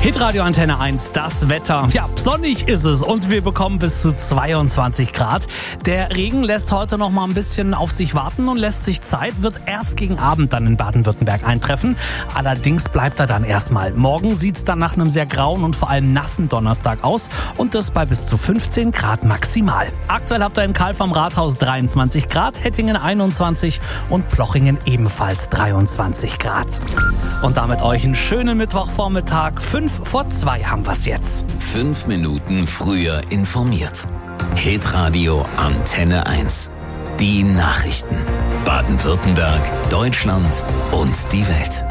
Hitradio Antenne 1, das Wetter. Ja, sonnig ist es und wir bekommen bis zu 22 Grad. Der Regen lässt heute noch mal ein bisschen auf sich warten und lässt sich Zeit, wird erst gegen Abend dann in Baden-Württemberg eintreffen. Allerdings bleibt er dann erstmal. Morgen sieht es dann nach einem sehr grauen und vor allem nassen Donnerstag aus und das bei bis zu 15 Grad maximal. Aktuell habt ihr in Kalf am Rathaus 23 Grad, Hettingen 21 und Plochingen ebenfalls 23 Grad. Und damit euch einen schönen Mittwochvormittag. 5:05 haben wir's jetzt. 5 Minuten früher informiert. Hitradio Antenne 1. Die Nachrichten. Baden-Württemberg, Deutschland und die Welt.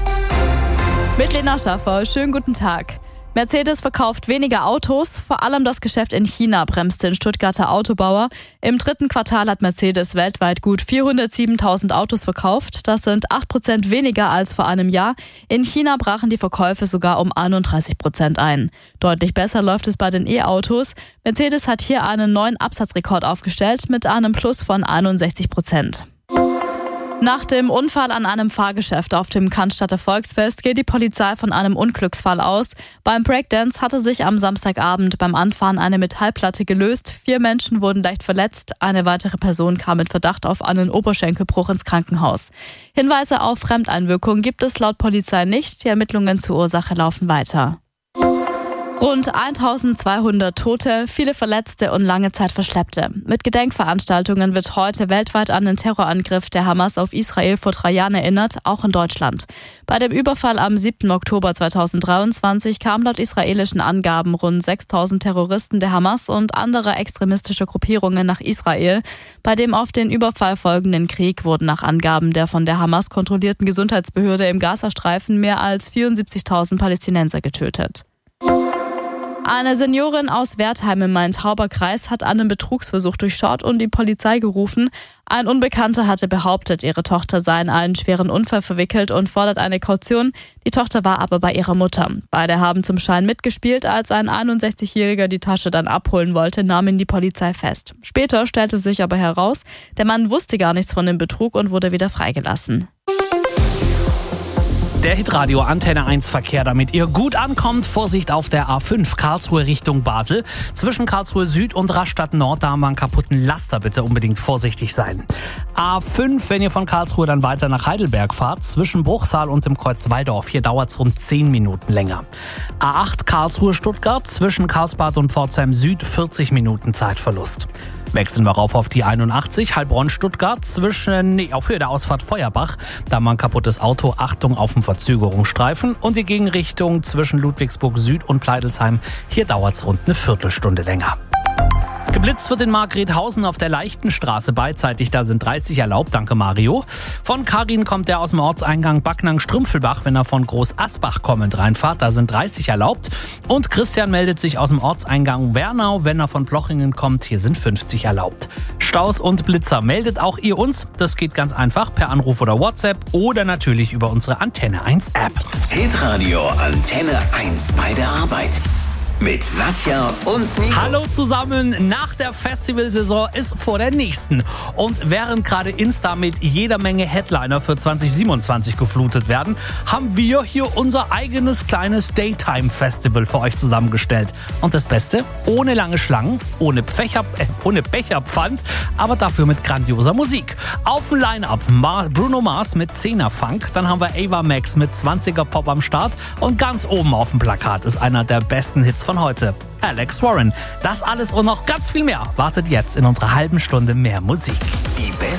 Mit Lena Schaffer, schönen guten Tag. Mercedes verkauft weniger Autos, vor allem das Geschäft in China bremst den Stuttgarter Autobauer. Im 3. Quartal hat Mercedes weltweit gut 407.000 Autos verkauft. Das sind 8% weniger als vor einem Jahr. In China brachen die Verkäufe sogar um 31% ein. Deutlich besser läuft es bei den E-Autos. Mercedes hat hier einen neuen Absatzrekord aufgestellt mit einem Plus von 61%. Nach dem Unfall an einem Fahrgeschäft auf dem Cannstatter Volksfest geht die Polizei von einem Unglücksfall aus. Beim Breakdance hatte sich am Samstagabend beim Anfahren eine Metallplatte gelöst. 4 Menschen wurden leicht verletzt. Eine weitere Person kam mit Verdacht auf einen Oberschenkelbruch ins Krankenhaus. Hinweise auf Fremdeinwirkung gibt es laut Polizei nicht. Die Ermittlungen zur Ursache laufen weiter. Rund 1200 Tote, viele Verletzte und lange Zeit Verschleppte. Mit Gedenkveranstaltungen wird heute weltweit an den Terrorangriff der Hamas auf Israel vor 3 Jahren erinnert, auch in Deutschland. Bei dem Überfall am 7. Oktober 2023 kamen laut israelischen Angaben rund 6000 Terroristen der Hamas und anderer extremistischer Gruppierungen nach Israel. Bei dem auf den Überfall folgenden Krieg wurden nach Angaben der von der Hamas kontrollierten Gesundheitsbehörde im Gazastreifen mehr als 74.000 Palästinenser getötet. Eine Seniorin aus Wertheim im Main-Tauber-Kreis hat einen Betrugsversuch durchschaut und die Polizei gerufen. Ein Unbekannter hatte behauptet, ihre Tochter sei in einen schweren Unfall verwickelt und fordert eine Kaution. Die Tochter war aber bei ihrer Mutter. Beide haben zum Schein mitgespielt. Als ein 61-Jähriger die Tasche dann abholen wollte, nahm ihn die Polizei fest. Später stellte sich aber heraus, der Mann wusste gar nichts von dem Betrug und wurde wieder freigelassen. Der Hitradio Antenne 1 Verkehr, damit ihr gut ankommt. Vorsicht auf der A5 Karlsruhe Richtung Basel. Zwischen Karlsruhe Süd und Rastatt Nord, da haben wir einen kaputten Laster. Bitte unbedingt vorsichtig sein. A5, wenn ihr von Karlsruhe dann weiter nach Heidelberg fahrt, zwischen Bruchsal und dem Kreuz Walldorf. Hier dauert es rund 10 Minuten länger. A8 Karlsruhe Stuttgart, zwischen Karlsbad und Pforzheim Süd 40 Minuten Zeitverlust. Wechseln wir rauf auf die 81, Heilbronn-Stuttgart, auf Höhe der Ausfahrt Feuerbach. Da haben wir ein kaputtes Auto, Achtung auf dem Verzögerungsstreifen. Und die Gegenrichtung zwischen Ludwigsburg Süd und Pleidelsheim. Hier dauert es rund eine Viertelstunde länger. Geblitzt wird in Margrethausen auf der Leichtenstraße beidseitig, da sind 30 erlaubt, danke Mario. Von Karin kommt der aus dem Ortseingang Backnang-Strümpfelbach, wenn er von Groß-Asbach kommend reinfahrt, da sind 30 erlaubt. Und Christian meldet sich aus dem Ortseingang Wernau, wenn er von Plochingen kommt, hier sind 50 erlaubt. Staus und Blitzer meldet auch ihr uns, das geht ganz einfach per Anruf oder WhatsApp oder natürlich über unsere Antenne 1 App. Hitradio Antenne 1 bei der Arbeit. Mit Nadja und Nico. Hallo zusammen, nach der Festivalsaison ist vor der nächsten. Und während gerade Insta mit jeder Menge Headliner für 2027 geflutet werden, haben wir hier unser eigenes kleines Daytime-Festival für euch zusammengestellt. Und das Beste, ohne lange Schlangen, ohne Becherpfand, aber dafür mit grandioser Musik. Auf dem Line-Up Bruno Mars mit 10er Funk, dann haben wir Ava Max mit 20er Pop am Start und ganz oben auf dem Plakat ist einer der besten Hits von heute, Alex Warren. Das alles und noch ganz viel mehr wartet jetzt in unserer halben Stunde mehr Musik. Die